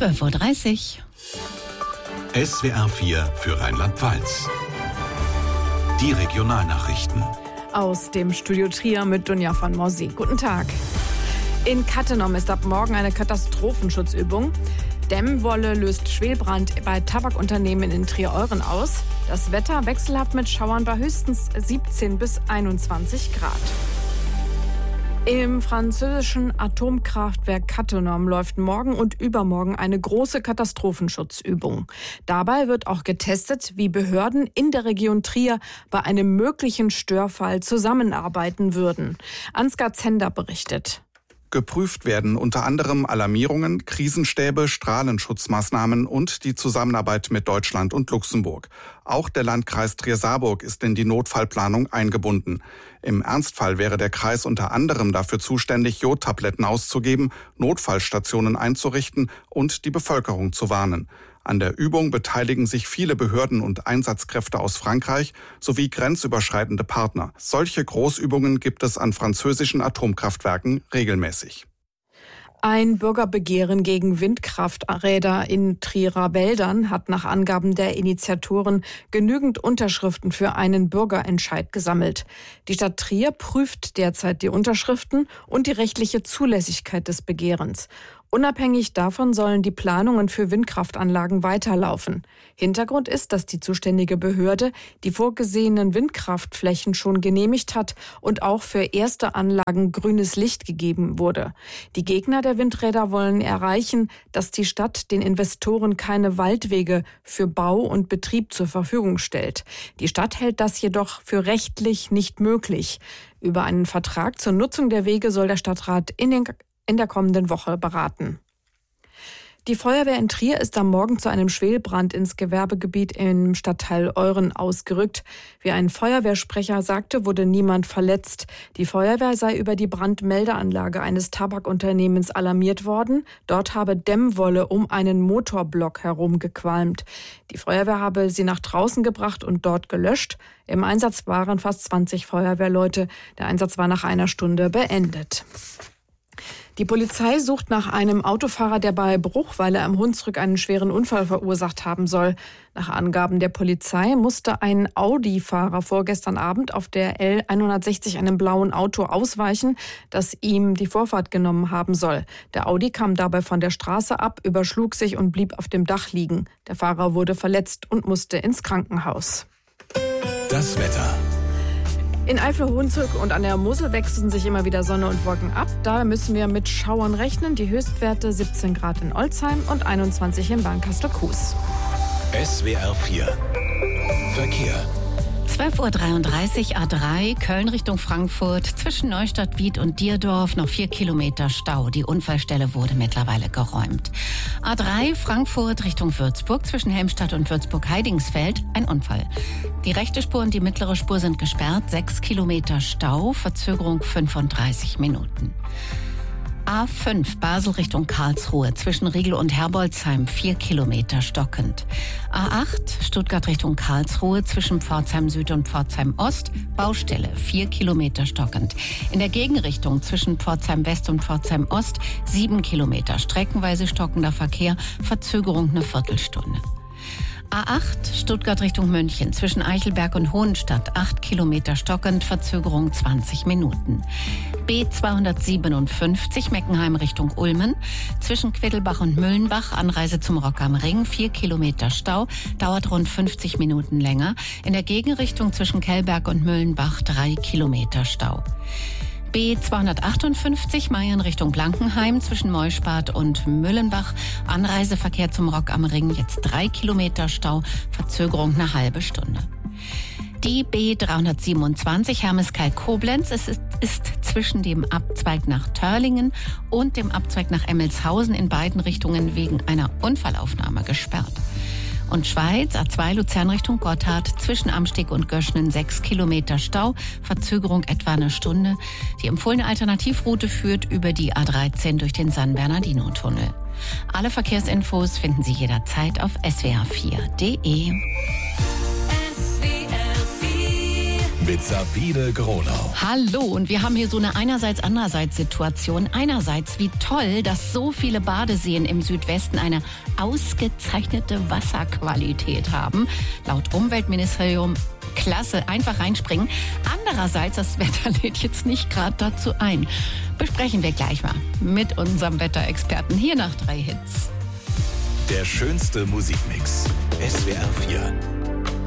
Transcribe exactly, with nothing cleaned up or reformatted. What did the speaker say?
zwölf Uhr dreißig. S W R vier für Rheinland-Pfalz. Die Regionalnachrichten. Aus dem Studio Trier mit Dunja von Morsi. Guten Tag. In Cattenom ist ab morgen eine Katastrophenschutzübung. Dämmwolle löst Schwelbrand bei Tabakunternehmen in Trier-Euren aus. Das Wetter wechselhaft mit Schauern bei höchstens siebzehn bis einundzwanzig Grad. Im französischen Atomkraftwerk Cattenom läuft morgen und übermorgen eine große Katastrophenschutzübung. Dabei wird auch getestet, wie Behörden in der Region Trier bei einem möglichen Störfall zusammenarbeiten würden. Ansgar Zender berichtet. Geprüft werden unter anderem Alarmierungen, Krisenstäbe, Strahlenschutzmaßnahmen und die Zusammenarbeit mit Deutschland und Luxemburg. Auch der Landkreis Trier-Saarburg ist in die Notfallplanung eingebunden. Im Ernstfall wäre der Kreis unter anderem dafür zuständig, Jodtabletten auszugeben, Notfallstationen einzurichten und die Bevölkerung zu warnen. An der Übung beteiligen sich viele Behörden und Einsatzkräfte aus Frankreich sowie grenzüberschreitende Partner. Solche Großübungen gibt es an französischen Atomkraftwerken regelmäßig. Ein Bürgerbegehren gegen Windkrafträder in Trierer Wäldern hat nach Angaben der Initiatoren genügend Unterschriften für einen Bürgerentscheid gesammelt. Die Stadt Trier prüft derzeit die Unterschriften und die rechtliche Zulässigkeit des Begehrens. Unabhängig davon sollen die Planungen für Windkraftanlagen weiterlaufen. Hintergrund ist, dass die zuständige Behörde die vorgesehenen Windkraftflächen schon genehmigt hat und auch für erste Anlagen grünes Licht gegeben wurde. Die Gegner der Windräder wollen erreichen, dass die Stadt den Investoren keine Waldwege für Bau und Betrieb zur Verfügung stellt. Die Stadt hält das jedoch für rechtlich nicht möglich. Über einen Vertrag zur Nutzung der Wege soll der Stadtrat in den in der kommenden Woche beraten. Die Feuerwehr in Trier ist am Morgen zu einem Schwelbrand ins Gewerbegebiet im Stadtteil Euren ausgerückt. Wie ein Feuerwehrsprecher sagte, wurde niemand verletzt. Die Feuerwehr sei über die Brandmeldeanlage eines Tabakunternehmens alarmiert worden. Dort habe Dämmwolle um einen Motorblock herum gequalmt. Die Feuerwehr habe sie nach draußen gebracht und dort gelöscht. Im Einsatz waren fast zwanzig Feuerwehrleute. Der Einsatz war nach einer Stunde beendet. Die Polizei sucht nach einem Autofahrer, der bei Bruchweiler am Hunsrück einen schweren Unfall verursacht haben soll. Nach Angaben der Polizei musste ein Audi-Fahrer vorgestern Abend auf der L hundertsechzig einem blauen Auto ausweichen, das ihm die Vorfahrt genommen haben soll. Der Audi kam dabei von der Straße ab, überschlug sich und blieb auf dem Dach liegen. Der Fahrer wurde verletzt und musste ins Krankenhaus. Das Wetter. In Eifel-Hunsrück und an der Mosel wechseln sich immer wieder Sonne und Wolken ab. Da müssen wir mit Schauern rechnen. Die Höchstwerte siebzehn Grad in Olzheim und einundzwanzig in Bernkastel-Kues. S W R vier Verkehr. zwölf Uhr dreiunddreißig, A drei, Köln Richtung Frankfurt, zwischen Neustadt, Wied und Dierdorf noch vier Kilometer Stau. Die Unfallstelle wurde mittlerweile geräumt. A drei, Frankfurt Richtung Würzburg, zwischen Helmstadt und Würzburg-Heidingsfeld, ein Unfall. Die rechte Spur und die mittlere Spur sind gesperrt, sechs Kilometer Stau, Verzögerung fünfunddreißig Minuten. A fünf, Basel Richtung Karlsruhe, zwischen Riegel und Herbolzheim, vier Kilometer stockend. A acht, Stuttgart Richtung Karlsruhe, zwischen Pforzheim Süd und Pforzheim Ost, Baustelle, vier Kilometer stockend. In der Gegenrichtung zwischen Pforzheim West und Pforzheim Ost, sieben Kilometer, streckenweise stockender Verkehr, Verzögerung eine Viertelstunde. A acht, Stuttgart Richtung München, zwischen Eichelberg und Hohenstadt, acht Kilometer stockend, Verzögerung zwanzig Minuten. B zweihundertsiebenundfünfzig, Meckenheim Richtung Ulmen, zwischen Queddelbach und Müllenbach, Anreise zum Rock am Ring, vier Kilometer Stau, dauert rund fünfzig Minuten länger. In der Gegenrichtung zwischen Kellberg und Müllenbach, drei Kilometer Stau. B zweihundertachtundfünfzig, Meiern Richtung Blankenheim, zwischen Meuschbad und Müllenbach, Anreiseverkehr zum Rock am Ring, jetzt drei Kilometer Stau, Verzögerung eine halbe Stunde. Die B dreihundertsiebenundzwanzig, Hermeskeil-Koblenz, es ist, ist zwischen dem Abzweig nach Törlingen und dem Abzweig nach Emmelshausen in beiden Richtungen wegen einer Unfallaufnahme gesperrt. Und Schweiz, A zwei Luzern Richtung Gotthard, zwischen Amsteg und Göschnen sechs Kilometer Stau, Verzögerung etwa eine Stunde. Die empfohlene Alternativroute führt über die A dreizehn durch den San-Bernardino-Tunnel. Alle Verkehrsinfos finden Sie jederzeit auf S W R vier Punkt D E. mit Sabine Gronau. Hallo, und wir haben hier so eine Einerseits-Andererseits-Situation. Einerseits, wie toll, dass so viele Badeseen im Südwesten eine ausgezeichnete Wasserqualität haben. Laut Umweltministerium klasse, einfach reinspringen. Andererseits, das Wetter lädt jetzt nicht gerade dazu ein. Besprechen wir gleich mal mit unserem Wetterexperten hier nach drei Hits. Der schönste Musikmix. S W R vier.